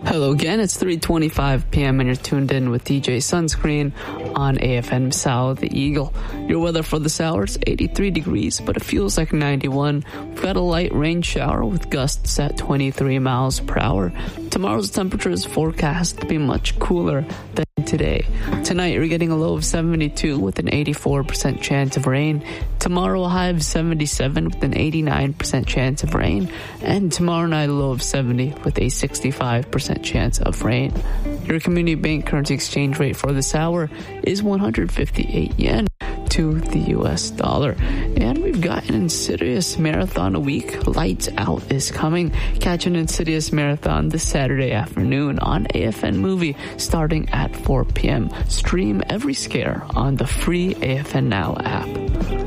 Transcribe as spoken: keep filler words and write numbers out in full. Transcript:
Hello again, it's three twenty-five p.m. and you're tuned in with D J Sunscreen on A F M South Eagle. Your weather for this hour is eighty-three degrees, but it feels like ninety-one. We've got a light rain shower with gusts at twenty-three miles per hour. Tomorrow's temperature is forecast to be much cooler than today. Tonight, you're getting a low of seventy-two with an eighty-four percent chance of rain. Tomorrow, a high of seventy-seven with an eighty-nine percent chance of rain. And tomorrow night, a low of seventy with a sixty-five percent chance of rain. Your community bank currency exchange rate for this hour is one hundred fifty-eight yen to the U S dollar. And we've got an Insidious Marathon a week. Lights Out is coming. Catch an Insidious Marathon this Saturday afternoon on A F N Movie starting at four p.m. Stream every scare on the free A F N Now app.